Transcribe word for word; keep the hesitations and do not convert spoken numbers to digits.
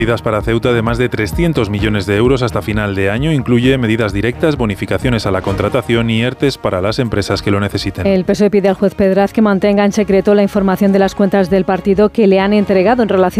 Medidas para Ceuta de más de trescientos millones de euros hasta final de año. Incluye medidas directas, bonificaciones a la contratación y ERTES para las empresas que lo necesiten. El P S O E pide al juez Pedraz que mantenga en secreto la información de las cuentas del partido que le han entregado en relación